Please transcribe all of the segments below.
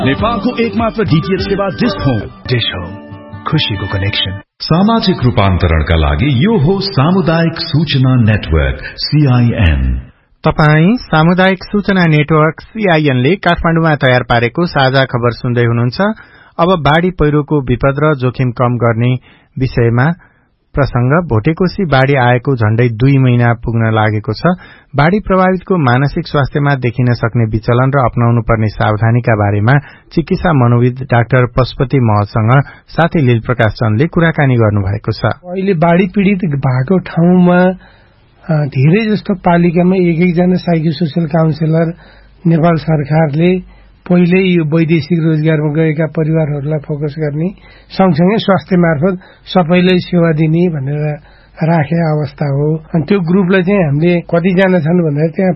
नेपालको एकमात्र डीटीएच सेवा डिश होम, खुशीको कनेक्सन। सामाजिक रूपान्तरणका लागि यो हो सामुदायिक सूचना नेटवर्क CIN। तपाई सामुदायिक सूचना नेटवर्क CIN ले काठमाडौँमा तयार पारेको साझा खबर सुन्दै हुनुहुन्छ। अब बाढ़ी पहिरोको विपद र जोखिम कम गर्ने विषयमा प्रसंग। भोटेकोशी बाढ़ी आएको झण्डै 2 महिना पुग्न लागेको छ। बाढ़ी प्रभावितको मानसिक स्वास्थ्यमा देखिन सक्ने विचलन र अपनाउनु पर्ने सावधानीका बारेमा चिकित्सा मनोविद डाक्टर पशुपति महतसँग साथी लील प्रकाश चन्दले कुराकानी गर्नुभएको छ। अहिले बाढ़ी पीड़ित भएको ठाउँमा धेरै जस्तो पालिकामा एक-एकजना साइको सोशल काउन्सिलर नेपाल सरकारले पहिले यो वैदेशिक रोजगारमा गएका परिवारहरूलाई फोकस गर्ने, सँगसँगै स्वास्थ्य मार्फत सबैलाई सेवा दिने भनेर राखे अवस्था हो। अनि त्यो ग्रुपलाई चाहिँ हामीले कतिजना छन् भन्दा त्यहाँ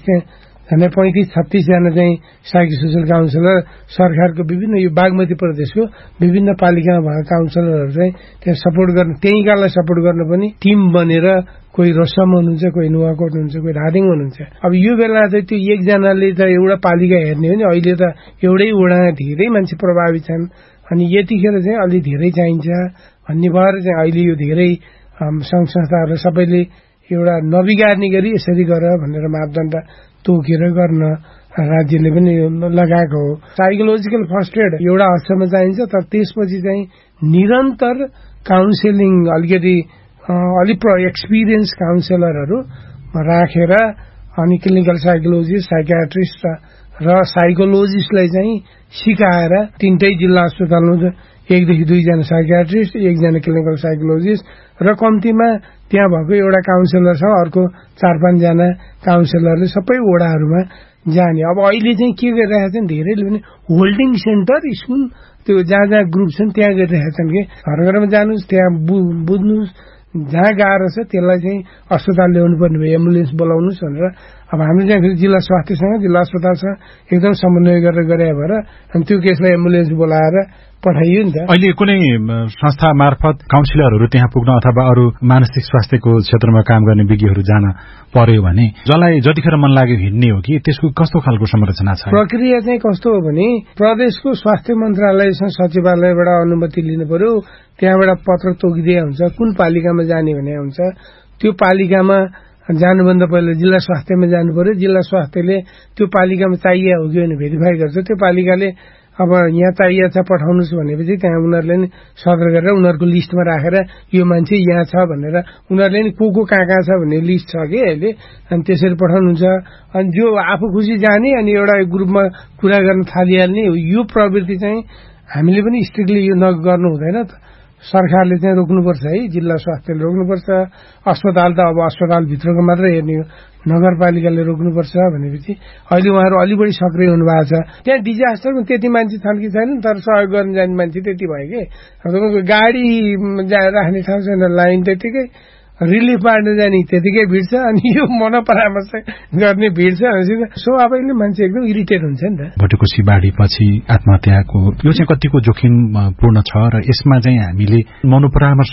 35-36 जना चाहिँ साइको सोशल काउन्सिलर सरकारको विभिन्न यो बागमती प्रदेशको विभिन्न पालिकामा भएका काउन्सिलरहरू चाहिँ त्यहाँ सपोर्ट गर्न, त्यहीँकालाई सपोर्ट गर्न पनि टिम बनेर कोही रसम हुनुहुन्छ, कोही नुवाकोट हुनुहुन्छ, कोही धादिङ हुनुहुन्छ। अब यो बेला चाहिँ त्यो एकजनाले त एउटा पालिका हेर्ने हो नि, अहिले त एउटै वडा धेरै मान्छे प्रभावित छन्। अनि यतिखेर चाहिँ अलि धेरै चाहिन्छ भन्ने भएर चाहिँ अहिले यो धेरै संघ संस्थाहरू सबैले एउटा नबिगार्ने गरी यसरी गर भनेर मापदण्ड तोकेर गर्न राज्यले पनि लगाएको हो। साइकोलोजिकल फर्स्ट एड एउटा हदसम्म चाहिन्छ, तर त्यसपछि चाहिँ निरन्तर काउन्सिलिङ अलिक एक्सपिरियन्स काउन्सिलरहरू राखेर अनि क्लिनिकल साइकोलोजिस्ट, साइकियाट्रिस्ट र साइकोलोजिस्टलाई चाहिँ सिकाएर 3टै जिल्ला अस्पतालमा 1 देखि 2 जना साइकियाट्रिस्ट, 1 जना क्लिनिकल साइकोलोजिस्ट र कम्तीमा त्यहाँ भएको एउटा काउन्सिलर छ, अर्को 4-5 जना काउन्सिलरले सबै वडाहरूमा जाने। अब अहिले चाहिँ के गरिरहेका छन्, धेरैले पनि होल्डिङ सेन्टर स्कुल त्यो जहाँ ग्रुप छन् त्यहाँ गरिरहेका छन् कि घर घरमा जानुहोस्, त्यहाँ बुझ्नुहोस्, जहाँ गाह्रो छ त्यसलाई चाहिँ अस्पताल ल्याउनु पर्ने भयो, एम्बुलेन्स बोलाउनुहोस् भनेर। अब हामीले चाहिँ फेरि जिल्ला स्वास्थ्यसँग, जिल्ला अस्पतालसँग एकदम समन्वय गरेर गरे भएर अनि त्यो केसलाई एम्बुलेन्स बोलाएर पठाइयो नि त। अहिले कुनै संस्था मार्फत काउन्सिलरहरू त्यहाँ पुग्न अथवा अरू मानसिक स्वास्थ्यको क्षेत्रमा काम गर्ने विज्ञहरू जान पर्यो भने जसलाई जतिखेर मन लाग्यो हिँड्ने हो कि त्यसको कस्तो खालको संरचना छ? प्रक्रिया चाहिँ कस्तो हो भने प्रदेशको स्वास्थ्य मन्त्रालयसँग सचिवालयबाट अनुमति लिनु पर्यो, त्यहाँबाट पत्र तोकिदिया हुन्छ कुन पालिकामा जाने भने हुन्छ। त्यो पालिकामा जानुभन्दा पहिला जिल्ला स्वास्थ्यमा जानु पर्यो, जिल्ला स्वास्थ्यले त्यो पालिकामा चाहिए हो कि भने भेरिफाई गर्छ। त्यो पालिकाले अब यहाँ चाहिए छ पठाउनुहोस् भनेपछि त्यहाँ उनीहरूले नि सदर गरेर उनीहरूको लिस्टमा राखेर यो मान्छे यहाँ छ भनेर उनीहरूले नि को कहाँ छ भन्ने लिस्ट छ कि अहिले, अनि त्यसरी पठाउनुहुन्छ। अनि जो आफू खुसी जाने अनि एउटा ग्रुपमा कुरा गर्न थालिहाल्ने यो प्रवृत्ति चाहिँ हामीले पनि स्ट्रिक्टली यो नगर्नु हुँदैन। सरकारले चाहिँ रोक्नुपर्छ है, जिल्ला स्वास्थ्यले रोक्नुपर्छ। अस्पताल त अब अस्पतालभित्रको मात्र हेर्ने हो, नगरपालिकाले रोक्नुपर्छ भनेपछि अहिले उहाँहरू अलि बढी सक्रिय हुनुभएको छ। त्यहाँ डिजास्टरमा त्यति मान्छे छन् कि छैनन्, तर सहयोग गर्न जाने मान्छे त्यति भयो कि अब तपाईँको गाडी राख्ने ठाउँ छैन, लाइन त्यतिकै, रिलिफ बाँड्न जाने त्यतिकै भिड छ, अनि यो मनोपरामर्श गर्ने भिड छ भनेपछि स्वाभाविकले मान्छे एकदम इरिटेट हुन्छ नि त। भोटेकोशी बाढी पछि आत्महत्याको यो चाहिँ कतिको जोखिमपूर्ण छ र यसमा चाहिँ हामीले मनोपरामर्श